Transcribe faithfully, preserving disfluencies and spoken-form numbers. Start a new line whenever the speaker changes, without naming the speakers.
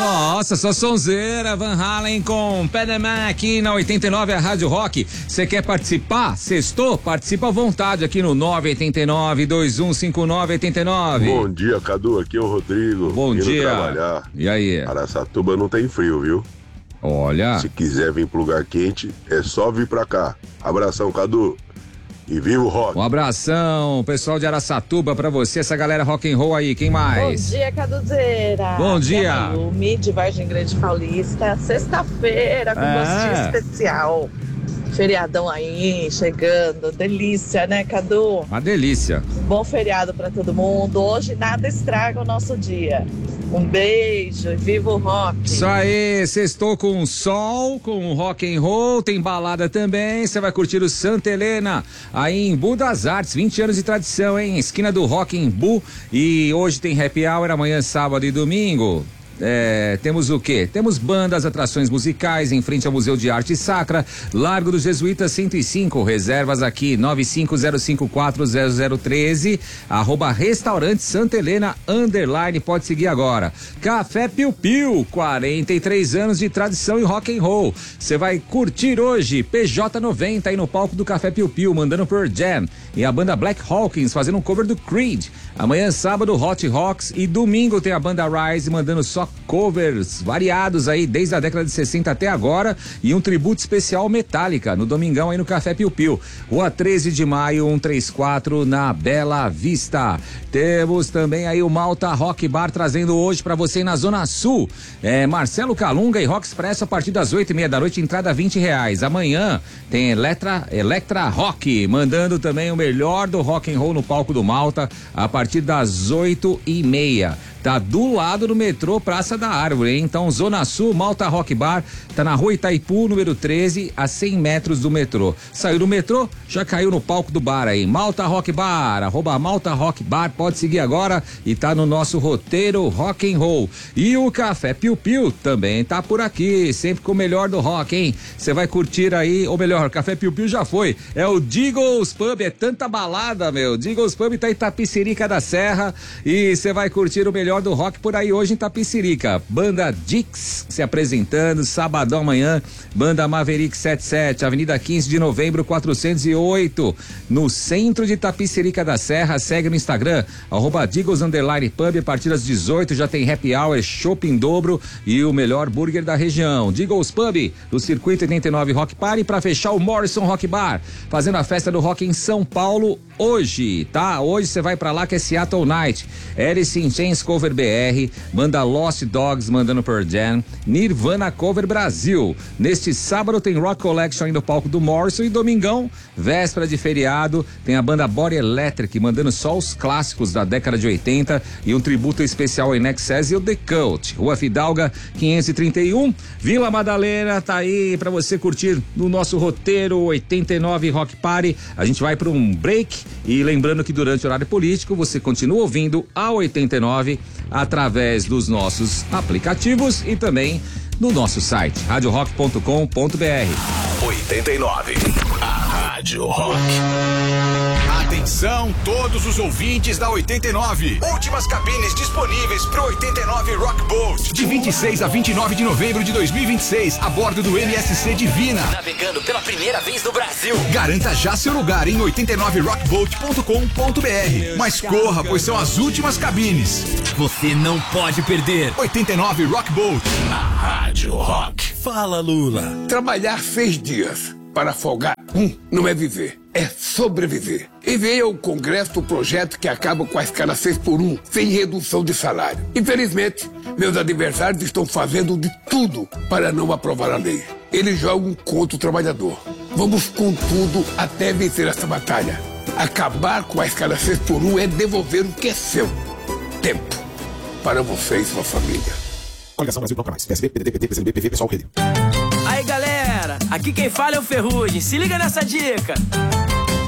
Nossa, só sonzeira, Van Halen com Panamá aqui na oitenta e nove, a Rádio Rock. Você quer participar? Sextou? Participa à vontade aqui no nove oito nove, dois um cinco nove, oito nove.
Bom dia, Cadu, aqui é o Rodrigo.
Bom
indo
dia.
trabalhar.
E aí?
Araçatuba não tem frio, viu?
Olha.
Se quiser vir pro lugar quente, é só vir pra cá. Abração, Cadu. E viva o rock.
Um abração, pessoal de Araçatuba, pra você, essa galera rock and roll aí. Quem mais?
Bom dia, Caduzeira.
Bom dia.
Mayumi, de Vargem Grande Paulista. Sexta-feira com
Ah.
gostinho especial. Feriadão aí, chegando. Delícia, né, Cadu?
Uma delícia.
Bom feriado pra todo mundo. Hoje nada estraga o nosso dia. Um beijo e viva o rock.
Isso aí, sextou com sol, com rock and roll, tem balada também. Você vai curtir o Santa Helena, aí em Bu das Artes, vinte anos de tradição, hein? Esquina do Rock em Bu. E hoje tem happy hour, amanhã, sábado e domingo. É, temos o quê? Temos bandas, atrações musicais em frente ao Museu de Arte Sacra, Largo dos Jesuítas cento e cinco, reservas aqui nove cinco zero cinco quatro zero zero um três, arroba restaurante Santa Helena, underline, pode seguir agora. Café Piu Piu, quarenta e três anos de tradição em rock and roll. Você vai curtir hoje P J noventa aí no palco do Café Piu Piu, mandando por Jam, e a banda Black Hawkins fazendo um cover do Creed. Amanhã sábado Hot Rocks e domingo tem a banda Rise mandando só covers variados aí desde a década de sessenta até agora e um tributo especial ao Metallica no domingão aí no Café Piu Piu. Rua treze de maio, cento e trinta e quatro na Bela Vista. Temos também aí o Malta Rock Bar trazendo hoje pra você na Zona Sul. É, Marcelo Calunga e Rock Expresso a partir das oito e meia da noite, entrada vinte reais. Amanhã tem Electra, Electra Rock mandando também o melhor do rock and roll no palco do Malta a partir das oito e meia. Tá do lado do metrô Praça da Árvore, hein? Então, Zona Sul, Malta Rock Bar, tá na Rua Itaipu, número treze, a cem metros do metrô. Saiu do metrô, já caiu no palco do bar aí. Malta Rock Bar, arroba Malta Rock Bar, pode seguir agora e tá no nosso roteiro rock and roll. E o Café Piu Piu também tá por aqui, sempre com o melhor do rock, hein? Você vai curtir aí, ou melhor, Café Piu Piu já foi, é o Deagles Pub, é tanta balada, meu. Deagles Pub tá em Itapicirica da Serra e você vai curtir o melhor do rock por aí hoje em Itapicirica. Banda Dix se apresentando, sabadão amanhã, Banda Maverick setenta e sete, Avenida quinze de novembro, quatrocentos e oito, no centro de Itapicirica da Serra. Segue no Instagram, arroba Deagles Underline Pub, a partir das dezoito já tem happy hour, shopping em dobro e o melhor burger da região. Deagles Pub, do Circuito oitenta e nove Rock Party, pra fechar o Morrison Rock Bar, fazendo a festa do rock em São Paulo hoje, tá? Hoje você vai pra lá que é Seattle Night. Alice in Chains Cover B R, banda Lost Dogs mandando por Jam, Nirvana Cover Brasil. Neste sábado tem Rock Collection aí no palco do Morrison e domingão, véspera de feriado, tem a banda Body Electric mandando só os clássicos da década de oitenta e um tributo especial em Excess e o The Cult. Rua Fidalga quinhentos e trinta e um, Vila Madalena, tá aí pra você curtir no nosso roteiro oitenta e nove Rock Party. A gente vai para um break e lembrando que durante o horário político você continua ouvindo a oitenta e nove através dos nossos aplicativos e também no nosso site rádio rock ponto com ponto b r.
oitenta e nove, a Rádio Rock. Atenção todos os ouvintes da oitenta e nove. Últimas cabines disponíveis pro oitenta e nove Rock Boat. De vinte e seis a vinte e nove de novembro de dois mil e vinte e seis, a bordo do M S C Divina.
Navegando pela primeira vez no Brasil.
Garanta já seu lugar em oitenta e nove rock boat ponto com ponto b r. Mas corra, pois são as últimas cabines.
Você não pode perder.
oitenta e nove Rock Boat. A Rádio Rock.
Fala, Lula.
Trabalhar seis dias para folgar um não é viver, é sobreviver. Enviei ao Congresso o projeto que acaba com a escala seis por um, sem redução de salário. Infelizmente, meus adversários estão fazendo de tudo para não aprovar a lei. Eles jogam contra o trabalhador. Vamos com tudo até vencer essa batalha. Acabar com a escala seis por um é devolver o que é seu. Tempo para você e sua família.
Coligação Brasil Bloco Mais. P S B, P D T, P T, P C B, P V, Pessoal Rede.
Aí, galera, aqui quem fala é o Ferrugem. Se liga nessa dica.